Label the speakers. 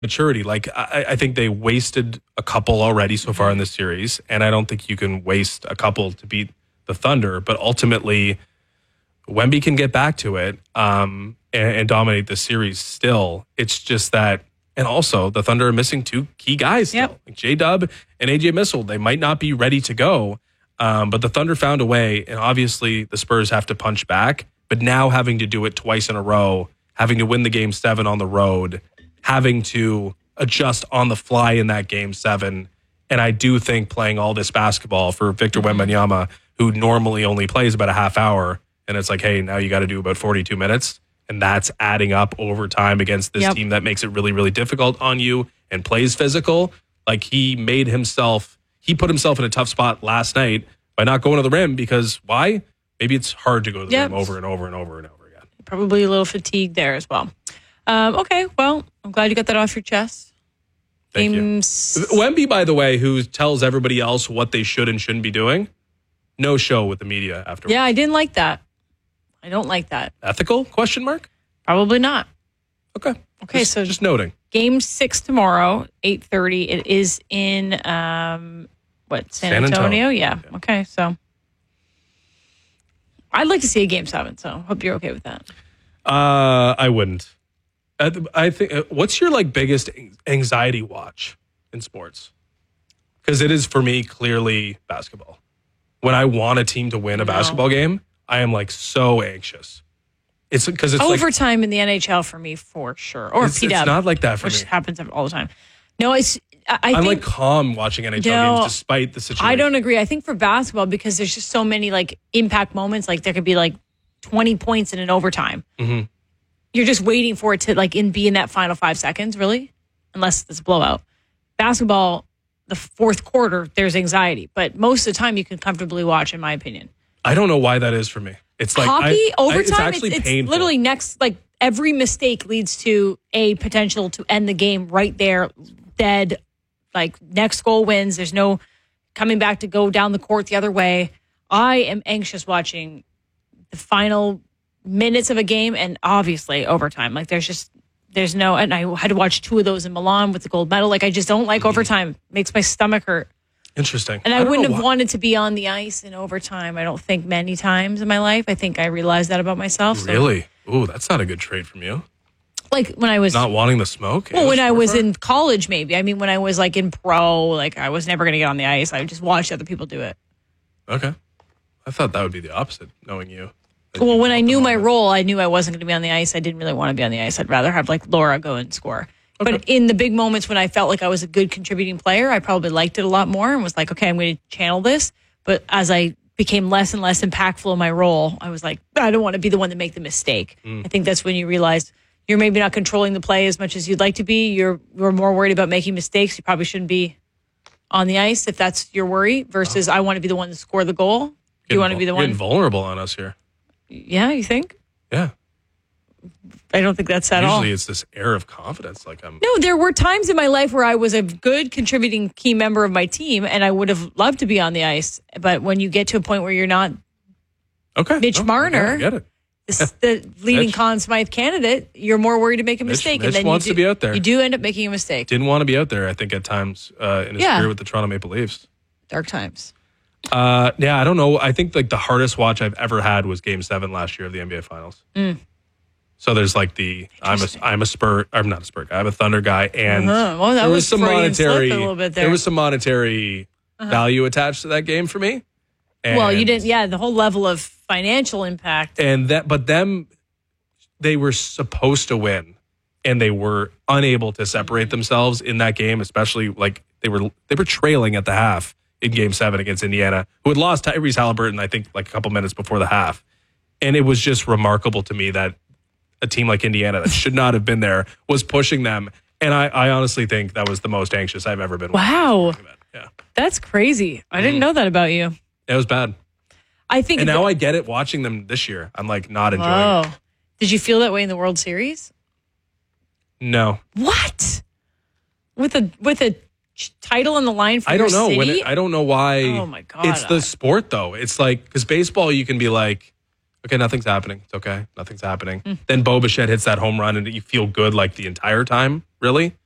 Speaker 1: maturity. Like, I think they wasted a couple already so far in this series, and I don't think you can waste a couple to beat the Thunder. But ultimately, Wemby can get back to it and dominate the series still. It's just that, and also the Thunder are missing two key guys still. Like J-Dub and AJ Mitchell. They might not be ready to go, but the Thunder found a way, and obviously the Spurs have to punch back. But now having to do it twice in a row, having to win the Game 7 on the road, having to adjust on the fly in that Game 7. And I do think playing all this basketball for Victor Wembanyama, who normally only plays about a half hour, and it's like, hey, now you got to do about 42 minutes. And that's adding up over time against this team that makes it really, really difficult on you and plays physical. Like, he put himself in a tough spot last night by not going to the rim because why? Maybe it's hard to go to the rim over and over and over and over again.
Speaker 2: Probably a little fatigued there as well. Okay, well, I'm glad you got that off your chest.
Speaker 1: Thank you. Wemby, by the way, who tells everybody else what they should and shouldn't be doing, no show with the media afterwards.
Speaker 2: Yeah, I didn't like that. I don't like that.
Speaker 1: Ethical? Question mark?
Speaker 2: Probably not.
Speaker 1: Okay.
Speaker 2: So
Speaker 1: just noting.
Speaker 2: Game 6 tomorrow, 8:30. It is in San Antonio? Yeah. Okay, so I'd like to see a Game 7, so hope you're okay with that.
Speaker 1: I wouldn't. I think. What's your biggest anxiety watch in sports? Because it is for me clearly basketball. When I want a team to win a basketball game, I am so anxious. It's because it's
Speaker 2: overtime in the NHL for me for sure, or PW.
Speaker 1: It's not like that for me.
Speaker 2: Which happens all the time. No,
Speaker 1: I'm think, calm watching NHL games despite the situation.
Speaker 2: I don't agree. I think for basketball, because there's just so many impact moments. There could be 20 points in an overtime. Mm-hmm. You're just waiting for it to be in that final 5 seconds, really, unless it's a blowout. Basketball, the fourth quarter, there's anxiety, but most of the time you can comfortably watch, in my opinion.
Speaker 1: I don't know why that is for me. It's
Speaker 2: hockey overtime.
Speaker 1: It's actually painful.
Speaker 2: It's literally next. Every mistake leads to a potential to end the game right there, dead. Next goal wins. There's no coming back to go down the court the other way. I am anxious watching the final minutes of a game, and obviously overtime. There's no. And I had to watch 2 of those in Milan with the gold medal. I just don't like overtime. Makes my stomach hurt.
Speaker 1: Interesting.
Speaker 2: And I wouldn't have wanted to be on the ice in overtime, I don't think, many times in my life. I think I realized that about myself.
Speaker 1: Really? Ooh, that's not a good trait from you.
Speaker 2: When I was...
Speaker 1: Not wanting the smoke?
Speaker 2: Well, when I was in college, maybe. I mean, when I was in pro, I was never going to get on the ice. I just watched other people do it.
Speaker 1: Okay. I thought that would be the opposite, knowing you.
Speaker 2: Well, when I knew my role, I knew I wasn't going to be on the ice. I didn't really want to be on the ice. I'd rather have Laura go and score. Okay. But in the big moments when I felt like I was a good contributing player, I probably liked it a lot more and was okay, I'm going to channel this. But as I became less and less impactful in my role, I was I don't want to be the one to make the mistake. I think that's when you realize you're maybe not controlling the play as much as you'd like to be. You're more worried about making mistakes. You probably shouldn't be on the ice if that's your worry versus I want to be the one to score the goal. You want to be the one.
Speaker 1: You're vulnerable on us here.
Speaker 2: Yeah, you think?
Speaker 1: Yeah.
Speaker 2: I don't think that's at all.
Speaker 1: Usually it's this air of confidence.
Speaker 2: No, there were times in my life where I was a good contributing key member of my team and I would have loved to be on the ice. But when you get to a point where you're not Mitch Marner,
Speaker 1: I get it.
Speaker 2: The leading Conn Smythe candidate, you're more worried to make a mistake.
Speaker 1: Mitch
Speaker 2: and then
Speaker 1: wants to be out there.
Speaker 2: You do end up making a mistake.
Speaker 1: Didn't want to be out there, I think, at times in his career with the Toronto Maple Leafs.
Speaker 2: Dark times.
Speaker 1: I don't know. I think the hardest watch I've ever had was Game 7 last year of the NBA Finals. So there's I'm a Spur. I'm not a Spur guy. I'm a Thunder guy, and
Speaker 2: well,
Speaker 1: there was some monetary.
Speaker 2: A little bit there.
Speaker 1: There was some monetary value attached to that game for me. And,
Speaker 2: well, you didn't. Yeah, the whole level of financial impact.
Speaker 1: But they were supposed to win, and they were unable to separate themselves in that game. Especially they were trailing at the half in Game 7 against Indiana, who had lost Tyrese Halliburton, I think, a couple minutes before the half, and it was just remarkable to me that a team like Indiana that should not have been there was pushing them. And I honestly think that was the most anxious I've ever been.
Speaker 2: Wow. Yeah. That's crazy. I didn't know that about you.
Speaker 1: It was bad.
Speaker 2: I think.
Speaker 1: And now I get it watching them this year. I'm not enjoying it.
Speaker 2: Did you feel that way in the World Series?
Speaker 1: No.
Speaker 2: What? With a title on the line for your city?
Speaker 1: I don't know why.
Speaker 2: Oh my God.
Speaker 1: It's the sport though. It's because baseball you can be okay, nothing's happening. It's okay. Nothing's happening. Then Bo Bichette hits that home run and you feel good the entire time. Really?